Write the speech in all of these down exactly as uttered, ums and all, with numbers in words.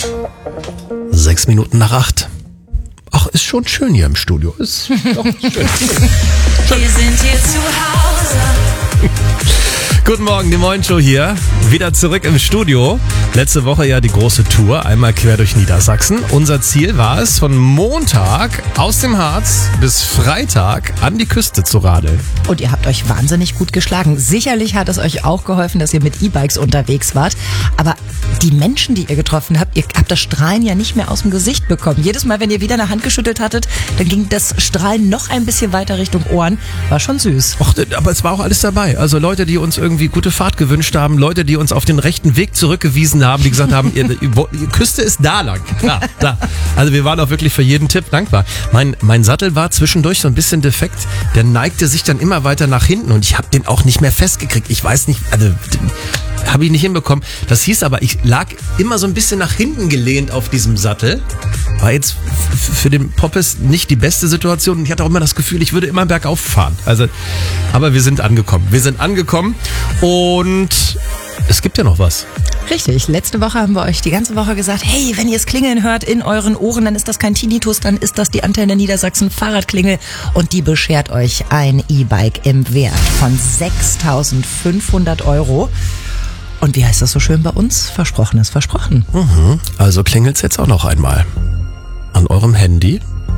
Sechs Minuten nach acht. Ach, ist schon schön hier im Studio. Ist doch schön. Wir sind hier zu Hause. Guten Morgen, die Morgenshow hier. Wieder zurück im Studio. Letzte Woche ja die große Tour, einmal quer durch Niedersachsen. Unser Ziel war es, von Montag aus dem Harz bis Freitag an die Küste zu radeln. Und ihr habt euch wahnsinnig gut geschlagen. Sicherlich hat es euch auch geholfen, dass ihr mit E-Bikes unterwegs wart. Aber die Menschen, die ihr getroffen habt, ihr habt das Strahlen ja nicht mehr aus dem Gesicht bekommen. Jedes Mal, wenn ihr wieder eine Hand geschüttelt hattet, dann ging das Strahlen noch ein bisschen weiter Richtung Ohren. War schon süß. Och, aber es war auch alles dabei. Also Leute, die uns irgendwie gute Fahrt gewünscht haben, Leute, die uns auf den rechten Weg zurückgewiesen haben, die gesagt haben, ihr, ihr Küste ist da lang. Klar, da. Also wir waren auch wirklich für jeden Tipp dankbar. Mein, mein Sattel war zwischendurch so ein bisschen defekt. Der neigte sich dann immer weiter nach hinten und ich habe den auch nicht mehr festgekriegt. Ich weiß nicht, also habe ich nicht hinbekommen. Das hieß aber, ich lag immer so ein bisschen nach hinten gelehnt auf diesem Sattel. War jetzt f- für den Poppes nicht die beste Situation und ich hatte auch immer das Gefühl, ich würde immer bergauf fahren. Also, aber wir sind angekommen. Wir sind angekommen und es gibt ja noch was. Richtig, letzte Woche haben wir euch die ganze Woche gesagt, hey, wenn ihr es klingeln hört in euren Ohren, dann ist das kein Tinnitus, dann ist das die Antenne Niedersachsen Fahrradklingel und die beschert euch ein E-Bike im Wert von sechstausendfünfhundert Euro. Und wie heißt das so schön bei uns? Versprochen ist versprochen. Mhm. Also klingelt's jetzt auch noch einmal. An eurem Handy.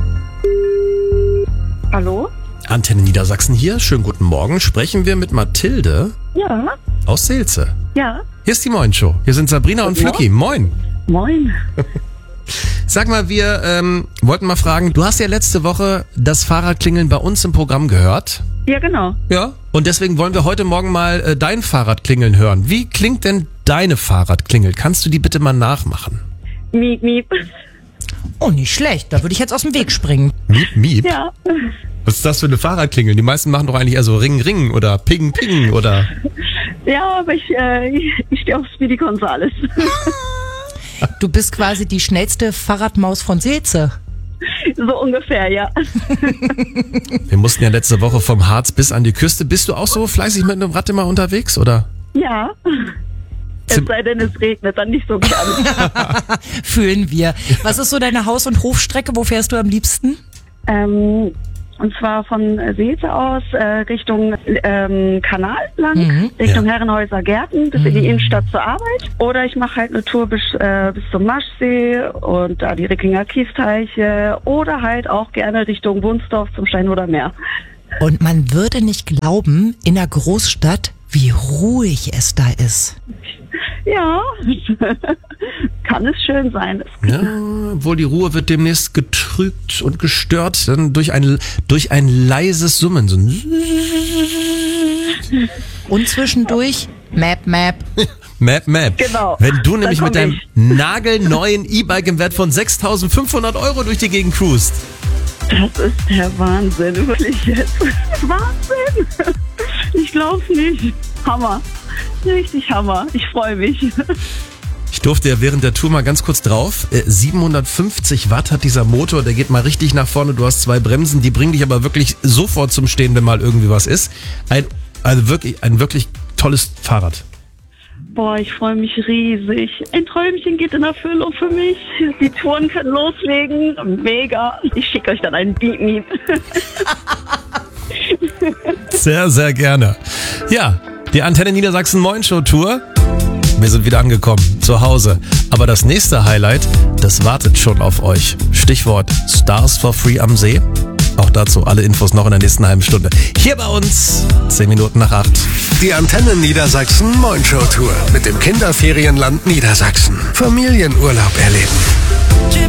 Hallo? Antenne Niedersachsen hier. Schönen guten Morgen. Sprechen wir mit Mathilde Ja, aus Seelze. ja. Hier ist die Morgenshow. Hier sind Sabrina und Guten Flücki. Moin. Moin. Sag mal, wir ähm, wollten mal fragen, du hast ja letzte Woche das Fahrradklingeln bei uns im Programm gehört. Ja, genau. Ja. Und deswegen wollen wir heute Morgen mal äh, dein Fahrradklingeln hören. Wie klingt denn deine Fahrradklingel? Kannst du die bitte mal nachmachen? Miep, miep. Oh, nicht schlecht. Da würde ich jetzt aus dem Weg springen. Miep, miep. Ja. Was ist das für eine Fahrradklingel? Die meisten machen doch eigentlich eher so Ring, Ring oder Ping, Ping oder... Ja, aber ich, äh, ich, ich stehe auf Speedy Gonzales. Du bist quasi die schnellste Fahrradmaus von Seelze. So ungefähr, ja. Wir mussten ja letzte Woche vom Harz bis an die Küste. Bist du auch so fleißig mit einem Rad immer unterwegs, oder? Ja. Es sei denn, es regnet, dann nicht so gerne. Fühlen wir. Was ist so deine Haus- und Hofstrecke? Wo fährst du am liebsten? ähm, und zwar von Seelze aus äh, Richtung ähm, Kanal lang, Mhm. Richtung Ja. Herrenhäuser Gärten bis in die Innenstadt zur Arbeit. Oder ich mache halt eine Tour bis, äh, bis zum Maschsee und da die Rickinger Kiesteiche. Oder halt auch gerne Richtung Wunsdorf zum Steinhuder Meer. Und man würde nicht glauben, in der Großstadt, wie ruhig es da ist. Ja, kann es schön sein. Ja, wohl die Ruhe wird demnächst getrübt und gestört dann durch ein, durch ein leises Summen. So ein Und zwischendurch Map, Map. Map, Map. Genau. Wenn du nämlich Dann mit komm deinem ich. nagelneuen E-Bike im Wert von sechstausendfünfhundert Euro durch die Gegend cruist. Das ist der Wahnsinn, wirklich jetzt. Wahnsinn! Ich glaub's nicht. Hammer. Richtig Hammer. Ich freue mich. Ich durfte ja während der Tour mal ganz kurz drauf. Äh, siebenhundertfünfzig Watt hat dieser Motor, der geht mal richtig nach vorne. Du hast zwei Bremsen, die bringen dich aber wirklich sofort zum Stehen, wenn mal irgendwie was ist. Ein, also wirklich, ein wirklich tolles Fahrrad. Boah, ich freue mich riesig. Ein Träumchen geht in Erfüllung für mich. Die Touren können loslegen. Mega. Ich schicke euch dann einen Beep Meep. Sehr, sehr gerne. Ja, die Antenne Niedersachsen Morgenshow Tour. Wir sind wieder angekommen, zu Hause. Aber das nächste Highlight, das wartet schon auf euch. Stichwort Stars for Free am See. Auch dazu alle Infos noch in der nächsten halben Stunde. Hier bei uns, zehn Minuten nach acht. Die Antenne Niedersachsen Morgenshow Tour mit dem Kinderferienland Niedersachsen. Familienurlaub erleben.